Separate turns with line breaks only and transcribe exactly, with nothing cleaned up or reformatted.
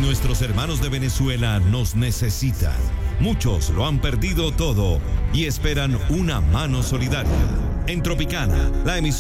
Nuestros hermanos de Venezuela nos necesitan. Muchos lo han perdido todo y esperan una mano solidaria. En Tropicana, la emisión